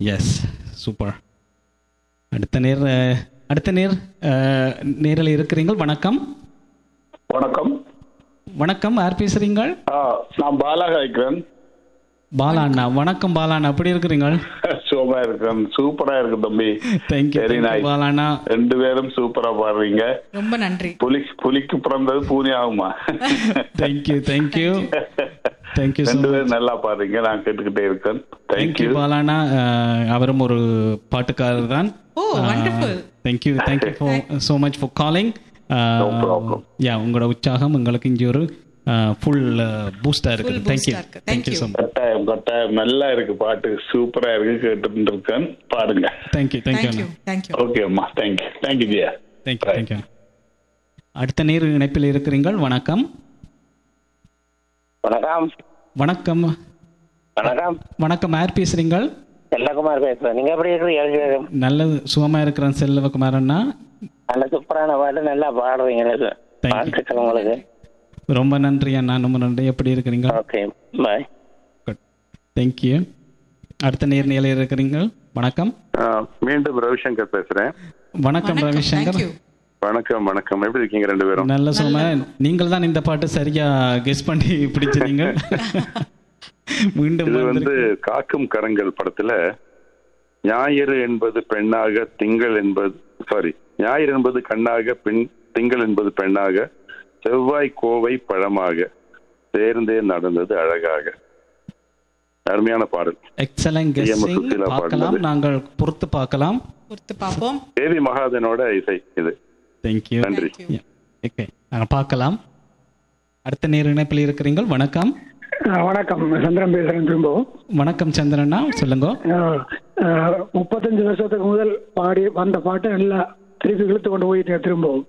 S, super. அடுத்த நேரில் இருக்கிறீங்க. வணக்கம். வணக்கம். வணக்கம், யார் பேசுறீங்க? நான் பாலா கேட்கிறேன். பாலா அண்ணா, வணக்கம் பாலா அண்ணா, எப்படி இருக்கிறீங்க? சூப்பரா இருக்கேன். சூப்பரா இருக்கு தம்பி. தேங்க்யூ பாலா அண்ணா. ரெண்டு பேரும் சூப்பரா பாடுறீங்க. ரொம்ப நன்றி. புலிக்கு பிறந்தது பூனி ஆகுமா? Thank you thank you thank you. ரெண்டு பேரும் நல்லா பாடுறீங்க, நான் கேட்டுக்கிட்டே இருக்கேன். தேங்க்யூ பாலா அண்ணா. அவரும் ஒரு பாட்டுக்காரர் தான். ஓ, wonderful. Thank you so much for calling. No problem. உங்களோட உற்சாகம் எங்களுக்கு இங்கே ஒரு ஃபுல் பூஸ்டா இருக்கு. Thank you so much. கட்டாயம் நல்லா இருக்கு, பாட்டு சூப்பரா இருக்கு, கேட்டுட்டு இருக்கேன். பாடுங்க. தேங்க்யூ. ஓகே அம்மா, தேங்க்யூ ஜியா. தேங்க்யூ. அடுத்த நேர் இணைப்பில் இருக்கிறீர்கள். வணக்கம். வணக்கம். வணக்கம். வணக்கம். வணக்கம், யார் பேசுறீங்க? செல்லகுமார் பேசுறேன். நீங்க எப்படி இருக்கிறீங்க? நல்ல சுகமா இருக்கிறேன் செல்வகுமார் அண்ணா. நல்ல சூப்பரான பாட்டு, நல்லா பாடுறீங்க. உங்களுக்கு ரொம்ப நன்றி அண்ணா, ரொம்ப நன்றி. எப்படி இருக்கிறீங்க? ஓகே, பாய். தேங்க்யூ. அடுத்த நேர்நிலையில் இருக்கிறீங்க. வணக்கம். மீண்டும் ரவிசங்கர் பேசுறேன். வணக்கம் ரவிசங்கர். வணக்கம். எப்படி இருக்கீங்க ரெண்டு பேரும்? நல்ல சுகமா. நீங்கள் தான் இந்த பாட்டு சரியா கெஸ் பண்ணி பிடிச்சிருங்க. மீண்டும் இது வந்து காக்கும் கரங்கள் படத்துல ஞாயிறு என்பது பெண்ணாக திங்கள் என்பது ஞாயிறு என்பது கண்ணாக திங்கள் என்பது பெண்ணாக செவ்வாய் கோவை பழமாக சேர்ந்தே நடந்தது அழகாக. அருமையான பாடல். Excellent guessing. பார்க்கலாம், நாங்கள் பொறுத்து பார்ப்போம். தேவி மகாதனோட இசை இது. தேங்க்யூ. நன்றி. ஓகே, நாங்கள் பார்க்கலாம். அடுத்த நேர் இணைப்பில் இருக்கிறீங்க. வணக்கம். வணக்கம், சந்திரன் பேசுறேன். திரும்ப வணக்கம் சந்திரனா, சொல்லுங்க. 35 வருஷத்துக்கு முதல் பாடி வந்த பாட்டை நல்லா திருப்பி இழுத்து கொண்டு போயிட்டேன். திரும்பவும்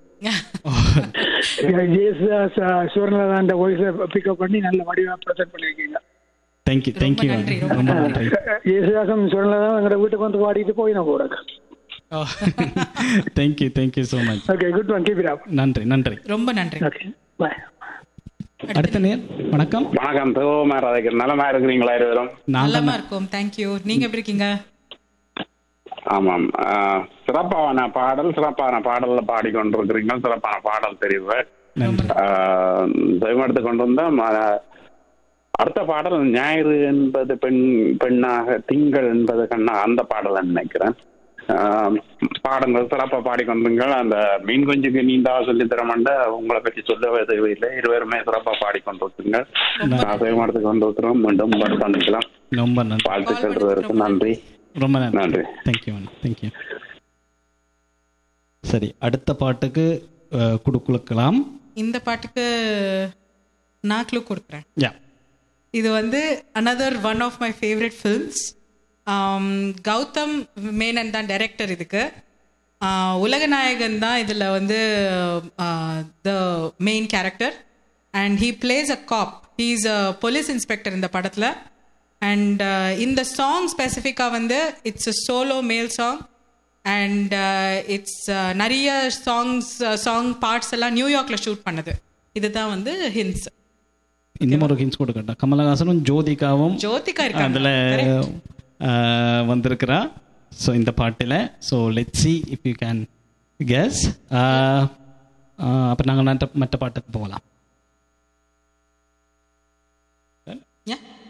சுவர்ணலதா வாய்ஸை பிக்கப் பண்ணி நல்ல வடிவா ப்ரெசென்ட் பண்ணிருக்கீங்க. தேங்க்யூ. ரொம்ப நன்றி. ஜேசுதாசம் சுவர்ணலதா எங்களோட வீட்டுக்கு வந்து பாடிட்டு போயினா கூட. Thank you so much. Okay, good one, keep it up. நன்றி. ரொம்ப நன்றி. Okay, by. அடுத்த நேர். வணக்கம். நலமா இருக்கிறீங்களா? இருவரும் நலமா இருக்கோம், தேங்க்யூ. நீங்க எப்படி இருக்கீங்க? ஆமாம், சிறப்பான பாடல்ல பாடிக்கொண்டிருக்கிறீங்க. சிறப்பான பாடல் தெரியுது. எடுத்து கொண்டு வந்தா அடுத்த பாடல் ஞாயிறு என்பது பெண்ணாக திங்கள் என்பது கண்ணா, அந்த பாடல் நினைக்கிறேன். பாடங்கள் சிறப்பா பாடிக்கொண்டிருங்கள். அந்த மீன் கொஞ்சம் நீண்டா சொல்லி தரமாண்ட உங்களை பற்றி சொல்லவே தேவையில்லை. இருவருமே சிறப்பா பாடிக்கொண்டிருக்குங்கள். எடுத்து கொண்டு இருக்கிறோம். மீண்டும் சந்திக்கலாம். வாழ்த்துக்கள். நன்றி. ரொம்ப நன்றி. தேங்க்யூ. சரி, அடுத்த பாட்டுக்கு கொடுக்கலாம். இந்த பாட்டுக்கு நான் க்ளூ கொடுக்குறேன். இது வந்து another one of my favorite films. Gautham Menon தான் டைரக்டர் இதுக்கு. உலகநாயகன் தான் இதில் வந்து the main character. And he plays a Cobb. He is a police inspector இந்த படத்தில். அண்ட் இந்த சாங் ஸ்பெசிஃபிக்காக வந்து இட்ஸ் அ சோலோ மேல் சாங். அண்ட் இட்ஸ் நிறைய சாங் பார்ட்ஸ் எல்லாம் நியூயார்க்கில் ஷூட் பண்ணது. இதுதான் வந்து ஹின்ஸ். இன்னும் ஒரு ஹின்ஸ் கொடுக்கட்டா? கமலஹாசனும் ஜோதிகா அதில் வந்திருக்கிறா. ஸோ இந்த பாட்டில். So let's see if you can guess. அப்போ நாங்கள் மற்ற பாட்டுக்கு போகலாம்.